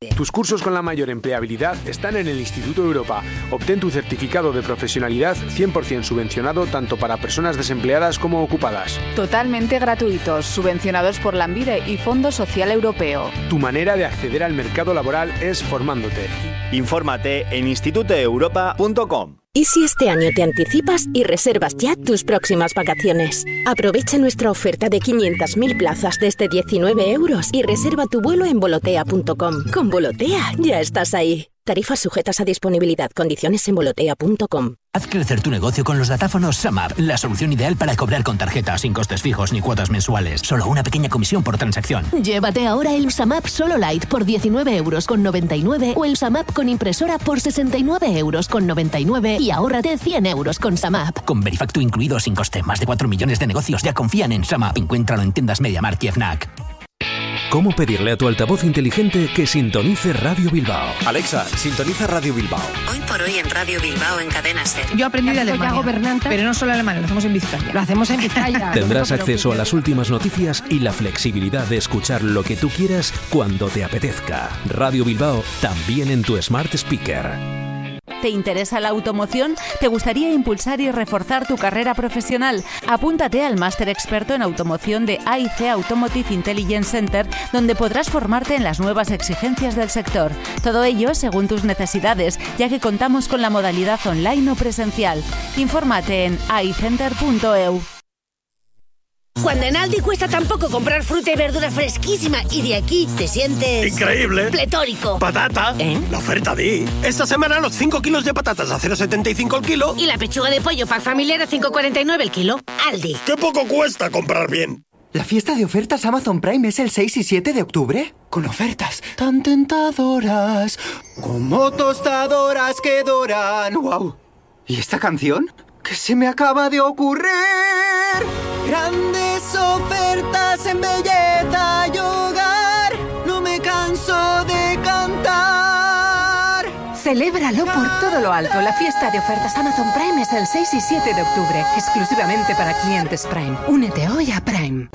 Valladolid. Tus cursos con la mayor empleabilidad están en el Instituto Europa. Obtén tu certificado de profesionalidad 100% subvencionado tanto para personas desempleadas como ocupadas. Totalmente gratuitos, subvencionados por Lanbide y Fondo Social Europeo. Tu manera de acceder al mercado laboral es formándote. Infórmate en institutoeuropa.com. ¿Y si este año te anticipas y reservas ya tus próximas vacaciones? Aprovecha nuestra oferta de 500.000 plazas desde 19 euros y reserva tu vuelo en volotea.com. Con Volotea ya estás ahí. Tarifas sujetas a disponibilidad. Condiciones en volotea.com. Haz crecer tu negocio con los datáfonos SumUp, la solución ideal para cobrar con tarjeta, sin costes fijos ni cuotas mensuales. Solo una pequeña comisión por transacción. Llévate ahora el SumUp Solo Lite por 19,99 € o el SumUp con impresora por 69,99 € y ahórrate 100 € con SumUp. Con Verifacto incluido sin coste. Más de 4 millones de negocios ya confían en SumUp. Encuéntralo en tiendas MediaMarkt y Fnac. ¿Cómo pedirle a tu altavoz inteligente que sintonice Radio Bilbao? Alexa, sintoniza Radio Bilbao. Hoy por hoy en Radio Bilbao en Cadena SER. Yo aprendí de Alemania, pero no solo alemán, lo hacemos en Vizcaya. Lo hacemos en Vizcaya. Tendrás acceso a las últimas noticias y la flexibilidad de escuchar lo que tú quieras cuando te apetezca. Radio Bilbao, también en tu Smart Speaker. ¿Te interesa la automoción? ¿Te gustaría impulsar y reforzar tu carrera profesional? Apúntate al máster experto en automoción de AIC Automotive Intelligence Center, donde podrás formarte en las nuevas exigencias del sector. Todo ello según tus necesidades, ya que contamos con la modalidad online o presencial. Infórmate en aicenter.eu. Cuando en Aldi cuesta tan poco comprar fruta y verdura fresquísima y de aquí te sientes... ¡increíble! ¡Pletórico! ¡Patata! La oferta de... Esta semana los 5 kilos de patatas a 0,75 el kilo. Y la pechuga de pollo pack familiar a 5,49 el kilo. Aldi. ¡Qué poco cuesta comprar bien! ¿La fiesta de ofertas Amazon Prime es el 6 y 7 de octubre? Con ofertas tan tentadoras, como tostadoras que doran. ¡Wow! ¿Y esta canción? ¿Qué se me acaba de ocurrir? Grandes ofertas en belleza y hogar, no me canso de cantar. Celébralo por todo lo alto. La fiesta de ofertas Amazon Prime es el 6 y 7 de octubre, exclusivamente para clientes Prime. Únete hoy a Prime.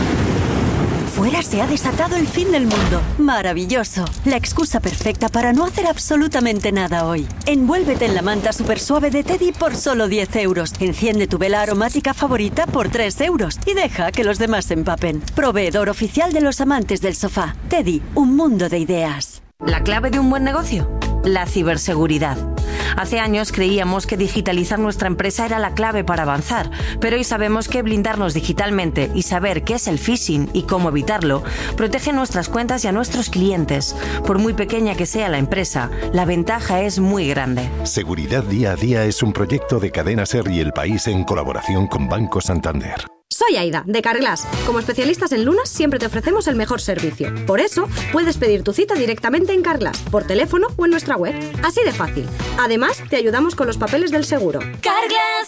Fuera se ha desatado el fin del mundo. Maravilloso. La excusa perfecta para no hacer absolutamente nada hoy. Envuélvete en la manta super suave de Teddy por solo 10 €. Enciende tu vela aromática favorita por 3 € y deja que los demás se empapen. Proveedor oficial de los amantes del sofá. Teddy, un mundo de ideas. ¿La clave de un buen negocio? La ciberseguridad. Hace años creíamos que digitalizar nuestra empresa era la clave para avanzar, pero hoy sabemos que blindarnos digitalmente y saber qué es el phishing y cómo evitarlo protege nuestras cuentas y a nuestros clientes. Por muy pequeña que sea la empresa, la ventaja es muy grande. Seguridad Día a Día es un proyecto de Cadena SER y El País en colaboración con Banco Santander. Soy Aida, de Carglass. Como especialistas en lunas, siempre te ofrecemos el mejor servicio. Por eso, puedes pedir tu cita directamente en Carglass, por teléfono o en nuestra web. Así de fácil. Además, te ayudamos con los papeles del seguro. Carglass